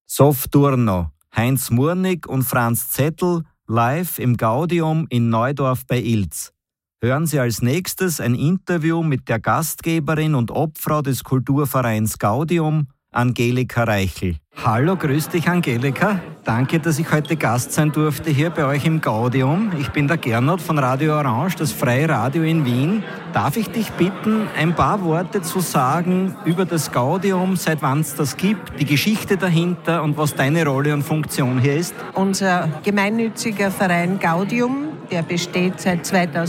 Softurno, Heinz Murnig und Franz Zettel live im Gaudium in Neudorf bei Ilz. Hören Sie als nächstes ein Interview mit der Gastgeberin und Obfrau des Kulturvereins Gaudium, Angelika Reichel. Hallo, grüß dich Angelika. Danke, dass ich heute Gast sein durfte hier bei euch im Gaudium. Ich bin der Gernot von Radio Orange, das freie Radio in Wien. Darf ich dich bitten, ein paar Worte zu sagen über das Gaudium, seit wann es das gibt, die Geschichte dahinter und was deine Rolle und Funktion hier ist? Unser gemeinnütziger Verein Gaudium, der besteht seit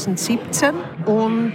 2017 und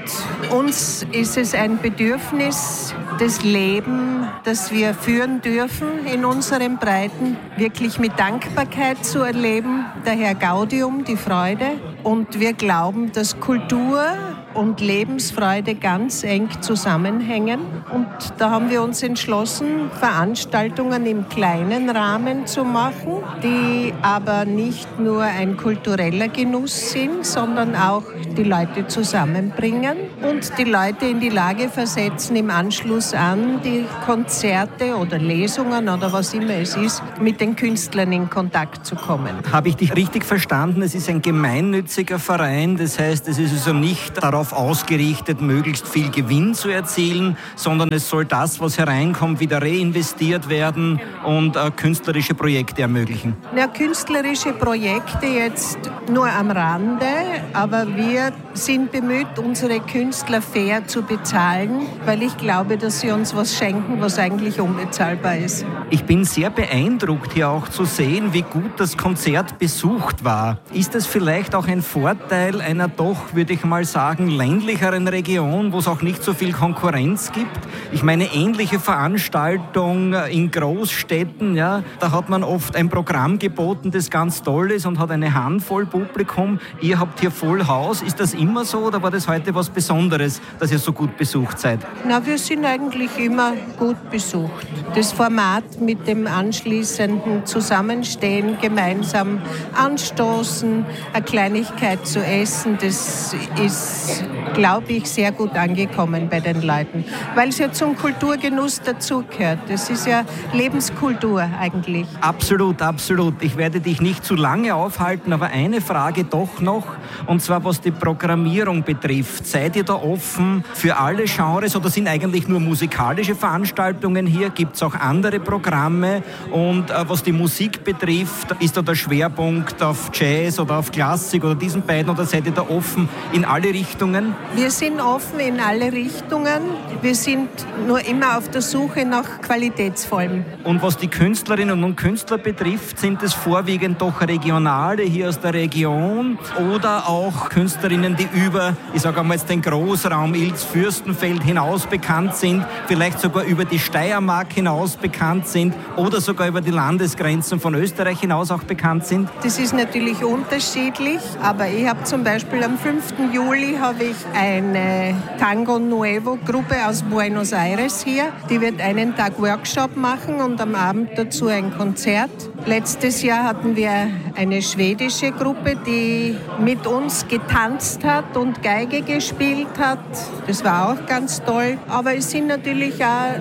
uns ist es ein Bedürfnis, das Leben, das wir führen dürfen in unseren Breiten, wirklich mit Dankbarkeit zu erleben. Daher Gaudium, die Freude. Und wir glauben, dass Kultur und Lebensfreude ganz eng zusammenhängen. Und da haben wir uns entschlossen, Veranstaltungen im kleinen Rahmen zu machen, die aber nicht nur ein kultureller Genuss sind, sondern auch die Leute zusammenbringen und die Leute in die Lage versetzen, im Anschluss an die Konzerte oder Lesungen oder was immer es ist, mit den Künstlern in Kontakt zu kommen. Habe ich dich richtig verstanden? Es ist ein gemeinnütziger Verein, das heißt, es ist also nicht darauf ausgerichtet, möglichst viel Gewinn zu erzielen, sondern es soll das, was hereinkommt, wieder reinvestiert werden und künstlerische Projekte ermöglichen. Ja, künstlerische Projekte jetzt nur am Rande, aber wir sind bemüht, unsere Künstler fair zu bezahlen, weil ich glaube, dass sie uns was schenken, was eigentlich unbezahlbar ist. Ich bin sehr beeindruckt, hier auch zu sehen, wie gut das Konzert besucht war. Ist das vielleicht auch ein Vorteil einer doch, würde ich mal sagen, ländlicheren Region, wo es auch nicht so viel Konkurrenz gibt? Ich meine, ähnliche Veranstaltungen in Großstädten, ja, da hat man oft ein Programm geboten, das ganz toll ist und hat eine Handvoll Publikum. Ihr habt hier Full House. Ist das immer so oder war das heute was Besonderes, dass ihr so gut besucht seid? Na, wir sind eigentlich immer gut besucht. Das Format mit dem anschließenden Zusammenstehen, gemeinsam anstoßen, eine Kleinigkeit zu essen, das ist, glaube ich, sehr gut angekommen bei den Leuten, weil es ja zum Kulturgenuss dazugehört. Das ist ja Lebenskultur eigentlich. Absolut, absolut. Ich werde dich nicht zu lange aufhalten, aber eine Frage doch noch, und zwar was die Programmierung betrifft. Seid ihr da offen für alle Genres oder sind eigentlich nur musikalische Veranstaltungen hier? Gibt es auch andere Programme? Und was die Musik betrifft, ist da der Schwerpunkt auf Jazz oder auf Klassik oder diesen beiden oder seid ihr da offen in alle Richtungen? Wir sind offen in alle Richtungen. Wir sind nur immer auf der Suche nach Qualitätsvollem. Und was die Künstlerinnen und Künstler betrifft, sind es vorwiegend doch Regionale hier aus der Region oder auch Künstlerinnen, die über, ich sage einmal jetzt den Großraum Ilz-Fürstenfeld hinaus bekannt sind, vielleicht sogar über die Steiermark hinaus bekannt sind oder sogar über die Landesgrenzen von Österreich hinaus auch bekannt sind? Das ist natürlich unterschiedlich, aber ich habe zum Beispiel am 5. Juli habe ich eine Tango Nuevo Gruppe aus Buenos Aires hier. Die wird einen Tag Workshop machen und am Abend dazu ein Konzert. Letztes Jahr hatten wir eine schwedische Gruppe, die mit uns getanzt hat und Geige gespielt hat. Das war auch ganz toll. Aber es sind natürlich auch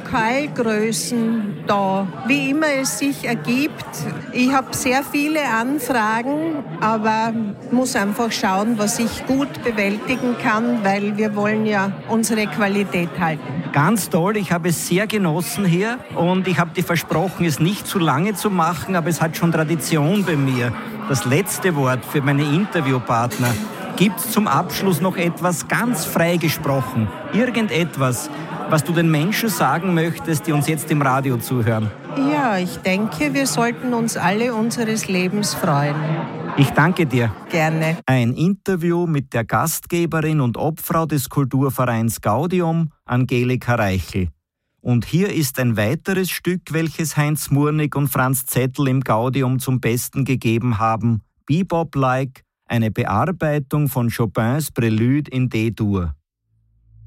Lokalgrößen da, wie immer es sich ergibt. Ich habe sehr viele Anfragen, aber muss einfach schauen, was ich gut bewältigen kann, weil wir wollen ja unsere Qualität halten. Ganz toll, ich habe es sehr genossen hier und ich habe dir versprochen, es nicht zu lange zu machen, aber es hat schon Tradition bei mir. Das letzte Wort für meine Interviewpartner. Gibt es zum Abschluss noch etwas ganz frei gesprochen? Irgendetwas, was du den Menschen sagen möchtest, die uns jetzt im Radio zuhören? Ja, ich denke, wir sollten uns alle unseres Lebens freuen. Ich danke dir. Gerne. Ein Interview mit der Gastgeberin und Obfrau des Kulturvereins Gaudium, Angelika Reichel. Und hier ist ein weiteres Stück, welches Heinz Murnig und Franz Zettel im Gaudium zum Besten gegeben haben. Bebop-like, eine Bearbeitung von Chopins Prelude in D-Dur.